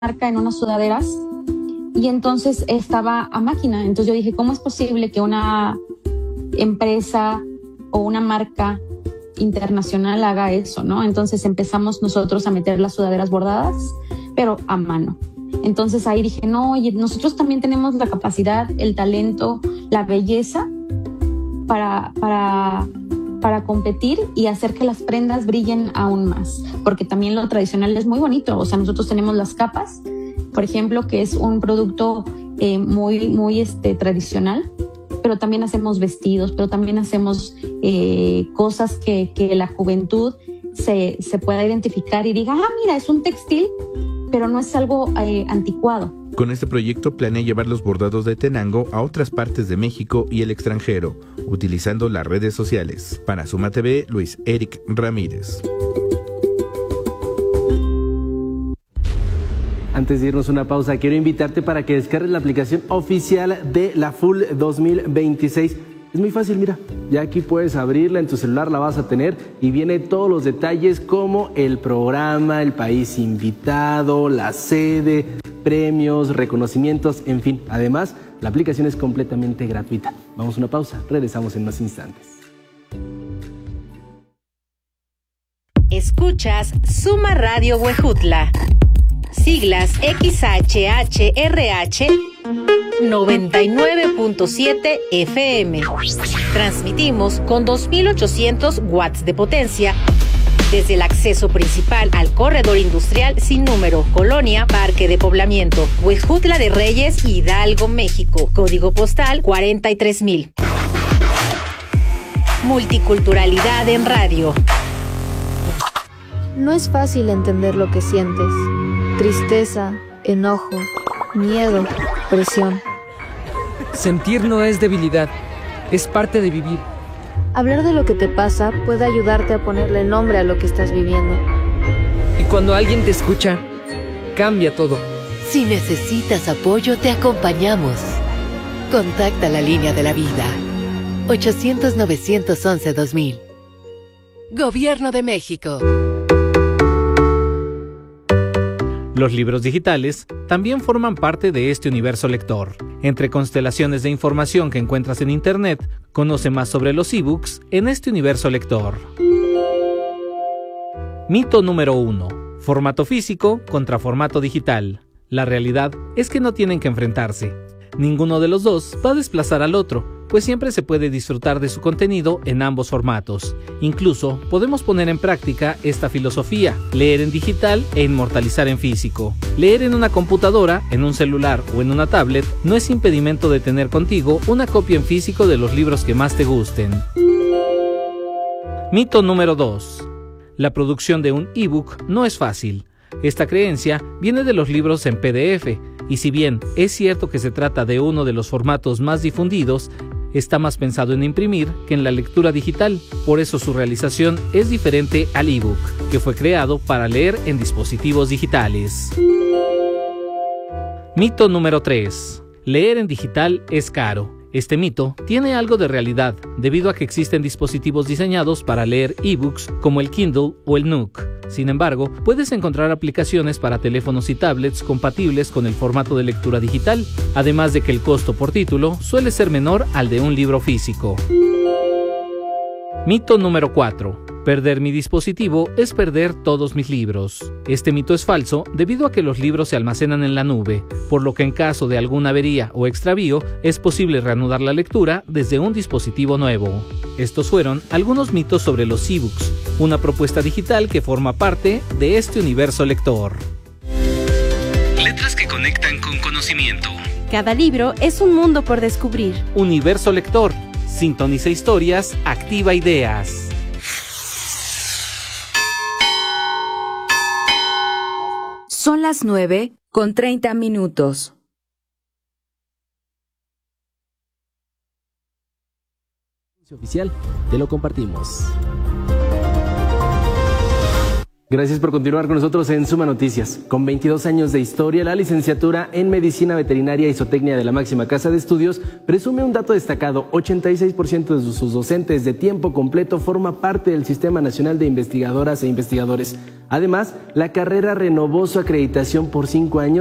marca en unas sudaderas y entonces estaba a máquina. Entonces yo dije, ¿cómo es posible que una empresa o una marca internacional haga eso, ¿no? Entonces empezamos nosotros a meter las sudaderas bordadas, pero a mano. Entonces ahí dije, no, oye, nosotros también tenemos la capacidad, el talento, la belleza para competir y hacer que las prendas brillen aún más, porque también lo tradicional es muy bonito. O sea, nosotros tenemos las capas, por ejemplo, que es un producto muy tradicional, pero también hacemos vestidos, pero también hacemos cosas que la juventud se pueda identificar y diga, mira, es un textil, pero no es algo anticuado. Con este proyecto planea llevar los bordados de Tenango a otras partes de México y el extranjero, utilizando las redes sociales. Para Suma TV, Luis Eric Ramírez. Antes de irnos una pausa, quiero invitarte para que descargues la aplicación oficial de la FUL 2026. Es muy fácil, mira, ya aquí puedes abrirla, en tu celular la vas a tener y viene todos los detalles como el programa, el país invitado, la sede, premios, reconocimientos, en fin. Además, la aplicación es completamente gratuita. Vamos a una pausa, regresamos en unos instantes. Escuchas Suma Radio Huejutla. Siglas XHHRH 99.7 FM. Transmitimos con 2.800 watts de potencia desde el acceso principal al corredor industrial sin número, Colonia Parque de Poblamiento, Huejutla de Reyes, Hidalgo, México. Código postal 43,000. Multiculturalidad en radio. No es fácil entender lo que sientes. Tristeza, enojo, miedo, presión. Sentir no es debilidad, es parte de vivir. Hablar de lo que te pasa puede ayudarte a ponerle nombre a lo que estás viviendo. Y cuando alguien te escucha, cambia todo. Si necesitas apoyo, te acompañamos. Contacta la línea de la vida. 800-911-2000. Gobierno de México. Los libros digitales también forman parte de este universo lector. Entre constelaciones de información que encuentras en Internet, conoce más sobre los ebooks en este universo lector. Mito número 1. Formato físico contra formato digital. La realidad es que no tienen que enfrentarse. Ninguno de los dos va a desplazar al otro, pues siempre se puede disfrutar de su contenido en ambos formatos. Incluso podemos poner en práctica esta filosofía: leer en digital e inmortalizar en físico. Leer en una computadora, en un celular o en una tablet no es impedimento de tener contigo una copia en físico de los libros que más te gusten. Mito número 2. La producción de un ebook no es fácil. Esta creencia viene de los libros en PDF, y si bien es cierto que se trata de uno de los formatos más difundidos, está más pensado en imprimir que en la lectura digital. Por eso su realización es diferente al ebook, que fue creado para leer en dispositivos digitales. Mito número 3. Leer en digital es caro. Este mito tiene algo de realidad, debido a que existen dispositivos diseñados para leer ebooks como el Kindle o el Nook. Sin embargo, puedes encontrar aplicaciones para teléfonos y tablets compatibles con el formato de lectura digital, además de que el costo por título suele ser menor al de un libro físico. Mito número 4. Perder mi dispositivo es perder todos mis libros. Este mito es falso debido a que los libros se almacenan en la nube, por lo que en caso de alguna avería o extravío es posible reanudar la lectura desde un dispositivo nuevo. Estos fueron algunos mitos sobre los ebooks, una propuesta digital que forma parte de este universo lector. Letras que conectan con conocimiento. Cada libro es un mundo por descubrir. Universo lector. Sintoniza historias, activa ideas. Son las 9:30. Oficial, te lo compartimos. Gracias por continuar con nosotros en Suma Noticias. Con 22 años de historia, la licenciatura en Medicina Veterinaria y Zootecnia de la máxima casa de estudios presume un dato destacado: 86% de sus docentes de tiempo completo forma parte del Sistema Nacional de Investigadoras e Investigadores. Además, la carrera renovó su acreditación por 5 años